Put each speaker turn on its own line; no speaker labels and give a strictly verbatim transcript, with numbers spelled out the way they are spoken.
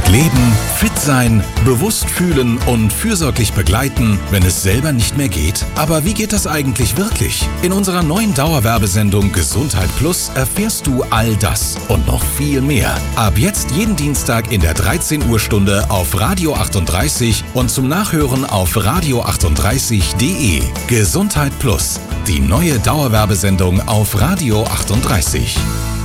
Leben, fit sein, bewusst fühlen und fürsorglich begleiten, wenn es selber nicht mehr geht? Aber wie geht das eigentlich wirklich? In unserer neuen Dauerwerbesendung Gesundheit Plus erfährst du all das und noch viel mehr. Ab jetzt jeden Dienstag in der dreizehn Uhr Stunde auf Radio achtunddreißig und zum Nachhören auf radio achtunddreißig punkt de. Gesundheit Plus, die neue Dauerwerbesendung auf Radio achtunddreißig.